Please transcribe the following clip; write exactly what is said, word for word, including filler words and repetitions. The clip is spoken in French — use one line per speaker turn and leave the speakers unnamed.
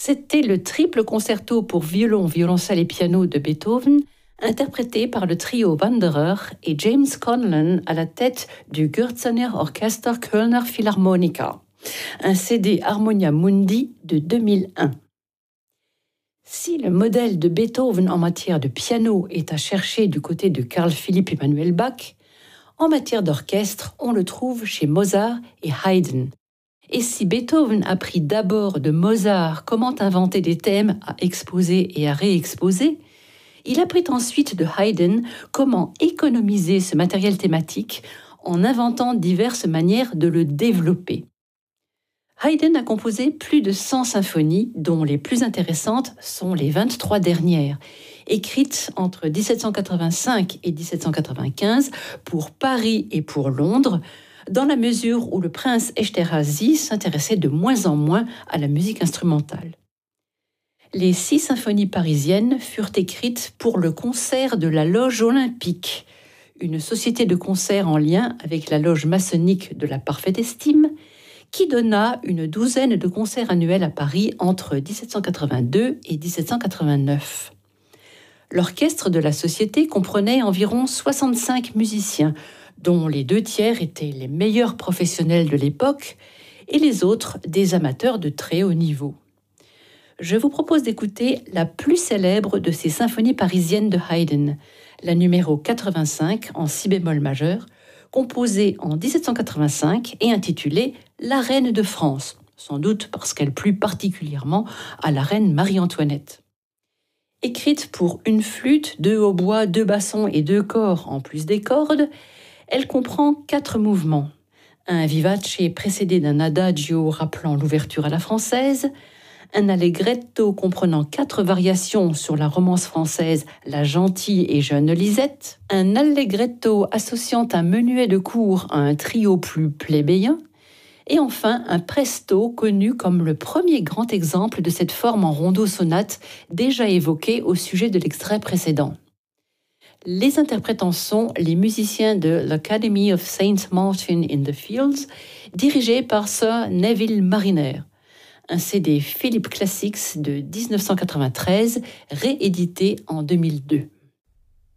C'était le triple concerto pour violon, violoncelle et piano de Beethoven, interprété par le trio Wanderer et James Conlon à la tête du Gürzener Orchester Kölner Philharmonica, un C D Harmonia Mundi de deux mille un. Si le modèle de Beethoven en matière de piano est à chercher du côté de Carl Philipp Emanuel Bach, en matière d'orchestre, on le trouve chez Mozart et Haydn. Et si Beethoven apprit d'abord de Mozart comment inventer des thèmes à exposer et à réexposer, il apprit ensuite de Haydn comment économiser ce matériel thématique en inventant diverses manières de le développer. Haydn a composé plus de cent symphonies, dont les plus intéressantes sont les vingt-trois dernières, écrites entre dix-sept cent quatre-vingt-cinq et dix-sept cent quatre-vingt-quinze pour Paris et pour Londres, dans la mesure où le prince Esterházy s'intéressait de moins en moins à la musique instrumentale. Les six symphonies parisiennes furent écrites pour le concert de la Loge Olympique, une société de concert en lien avec la loge maçonnique de la Parfaite Estime, qui donna une douzaine de concerts annuels à Paris entre dix-sept cent quatre-vingt-deux et dix-sept cent quatre-vingt-neuf. L'orchestre de la société comprenait environ soixante-cinq musiciens, dont les deux tiers étaient les meilleurs professionnels de l'époque et les autres des amateurs de très haut niveau. Je vous propose d'écouter la plus célèbre de ces symphonies parisiennes de Haydn, la numéro quatre-vingt-cinq en si bémol majeur, composée en dix-sept cent quatre-vingt-cinq et intitulée « La Reine de France », sans doute parce qu'elle plut particulièrement à la reine Marie-Antoinette. Écrite pour une flûte, deux hautbois, deux bassons et deux cors en plus des cordes, elle comprend quatre mouvements. Un vivace précédé d'un adagio rappelant l'ouverture à la française, un allegretto comprenant quatre variations sur la romance française La gentille et jeune Lisette, un allegretto associant un menuet de cour à un trio plus plébéien, et enfin un presto connu comme le premier grand exemple de cette forme en rondo-sonate déjà évoquée au sujet de l'extrait précédent. Les interprétants sont les musiciens de l'Academy of Saint Martin in the Fields, dirigés par Sir Neville Marriner, un C D Philips Classics de dix-neuf cent quatre-vingt-treize, réédité en deux mille deux.